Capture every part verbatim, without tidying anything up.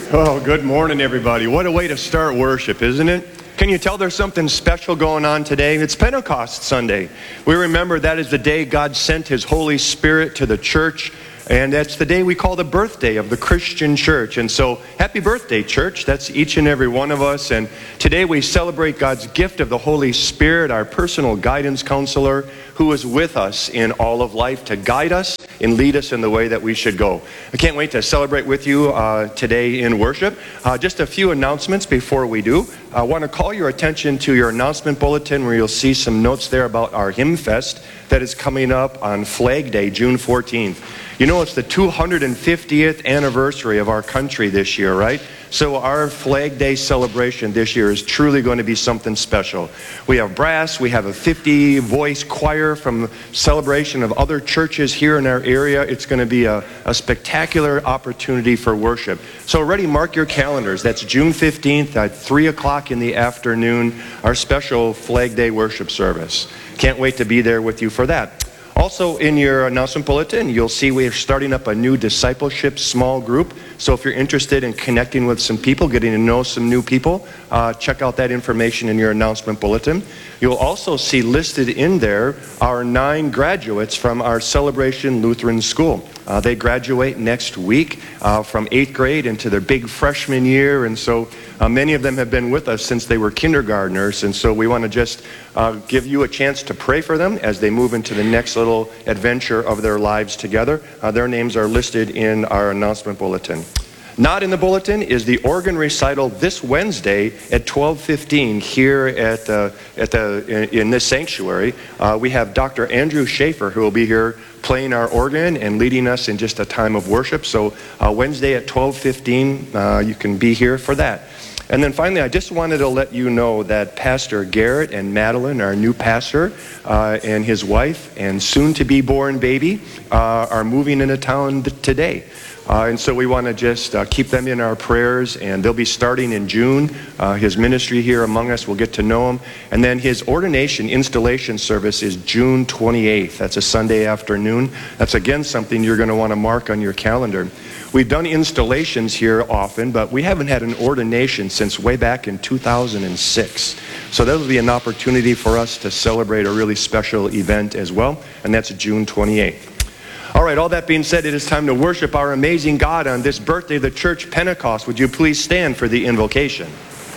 Oh, good morning, everybody. What a way to start worship, isn't it? Can you tell there's something special going on today? It's Pentecost Sunday. We remember that is the day God sent His Holy Spirit to the church, and that's the day we call the birthday of the Christian church. And so, happy birthday, church. That's each and every one of us. And today we celebrate God's gift of the Holy Spirit, our personal guidance counselor, who is with us in all of life to guide us and lead us in the way that we should go. I can't wait to celebrate with you uh, today in worship. Uh, just a few announcements before we do. I want to call your attention to your announcement bulletin where you'll see some notes there about our Hymn Fest that is coming up on Flag Day, June fourteenth. You know, it's the two hundred fiftieth anniversary of our country this year, right? So our Flag Day celebration this year is truly going to be something special. We have brass, we have a fifty-voice choir from celebration of other churches here in our area. It's going to be a, a spectacular opportunity for worship. So already mark your calendars. That's June fifteenth at three o'clock in the afternoon, our special Flag Day worship service. Can't wait to be there with you for that. Also, in your announcement bulletin, you'll see we're starting up a new discipleship small group. So if you're interested in connecting with some people, getting to know some new people, uh, check out that information in your announcement bulletin. You'll also see listed in there our nine graduates from our Celebration Lutheran School. Uh, they graduate next week uh, from eighth grade into their big freshman year, and so uh, many of them have been with us since they were kindergartners, and so we want to just uh, give you a chance to pray for them as they move into the next little adventure of their lives together. Uh, their names are listed in our announcement bulletin. Not in the bulletin is the organ recital this Wednesday at twelve fifteen here at uh, at the in, in this sanctuary. Uh, we have Doctor Andrew Schaefer who will be here playing our organ and leading us in just a time of worship. So uh, Wednesday at twelve fifteen, uh, you can be here for that. And then finally, I just wanted to let you know that Pastor Garrett and Madeline, our new pastor, uh, and his wife and soon-to-be-born baby uh, are moving into town th- today. Uh, and so we want to just uh, keep them in our prayers, and they'll be starting in June. Uh, his ministry here among us, we'll get to know him. And then his ordination installation service is June twenty-eighth. That's a Sunday afternoon. That's, again, something you're going to want to mark on your calendar. We've done installations here often, but we haven't had an ordination since way back in two thousand six. So that will be an opportunity for us to celebrate a really special event as well, and that's June twenty-eighth. All right, all that being said, it is time to worship our amazing God on this birthday of the church, Pentecost. Would you please stand for the invocation?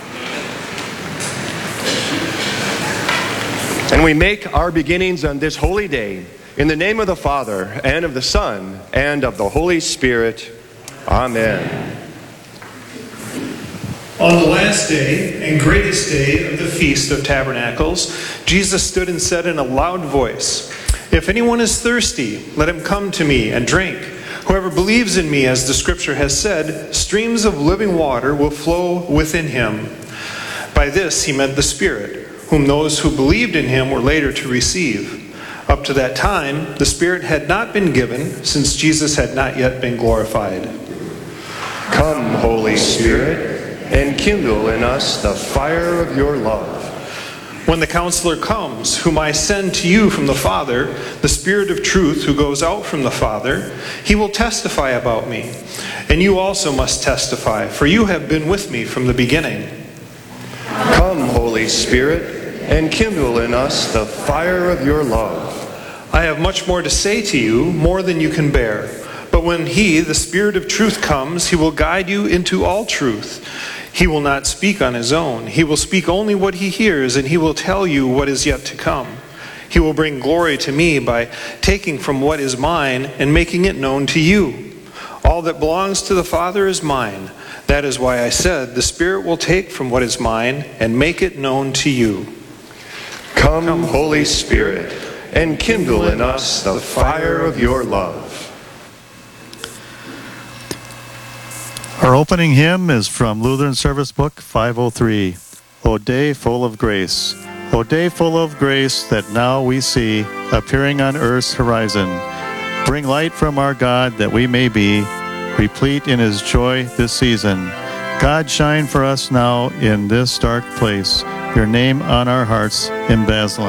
And we make our beginnings on this holy day in the name of the Father, and of the Son, and of the Holy Spirit. Amen. On the last day and greatest day of the Feast of Tabernacles, Jesus stood and said in a loud voice, "If anyone is thirsty, let him come to me and drink. Whoever believes in me, as the scripture has said, streams of living water will flow within him." By this he meant the Spirit, whom those who believed in him were later to receive. Up to that time, the Spirit had not been given, since Jesus had not yet been glorified. Come, Holy Spirit, and kindle in us the fire of your love. When the Counselor comes, whom I send to you from the Father, the Spirit of truth who goes out from the Father, he will testify about me. And you also must testify, for you have been with me from the beginning. Come, Holy Spirit, and kindle in us the fire of your love. I have much more to say to you, more than you can bear. But when he, the Spirit of truth, comes, he will guide you into all truth. He will not speak on his own. He will speak only what he hears, and he will tell you what is yet to come. He will bring glory to me by taking from what is mine and making it known to you. All that belongs to the Father is mine. That is why I said, the Spirit will take from what is mine and make it known to you. Come, Come Holy Spirit, and kindle in us the fire of your love. Our opening hymn is from Lutheran Service Book five oh three, O Day Full of Grace. O day full of grace that now we see appearing on earth's horizon. Bring light from our God that we may be replete in his joy this season. God, shine for us now in this dark place, your name on our hearts embezzling.